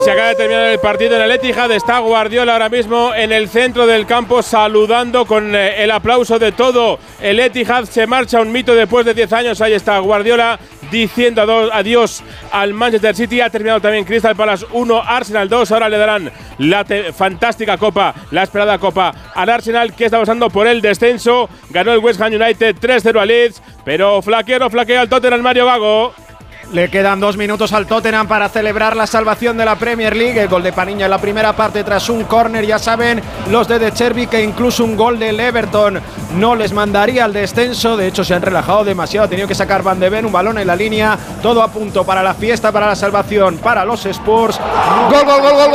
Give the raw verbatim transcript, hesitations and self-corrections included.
Se acaba de terminar el partido en el Etihad. Está Guardiola ahora mismo en el centro del campo saludando con eh, el aplauso de todo el Etihad. Se marcha un mito después de diez años. Ahí está Guardiola diciendo adiós al Manchester City. Ha terminado también Crystal Palace uno, Arsenal dos. Ahora le darán la fantástica copa, la esperada copa al Arsenal, que está pasando por el descenso. Ganó el West Ham United tres cero al Leeds, pero flaqueo, flaqueo al Tottenham, Mario Gago. Le quedan dos minutos al Tottenham para celebrar la salvación de la Premier League. El gol de Paniña en la primera parte tras un córner. Ya saben los de De Zerbi que incluso un gol del Everton no les mandaría al descenso. De hecho se han relajado demasiado. Ha tenido que sacar Van de Ven, un balón en la línea. Todo a punto para la fiesta, para la salvación, para los Spurs. Gol, gol, gol, gol.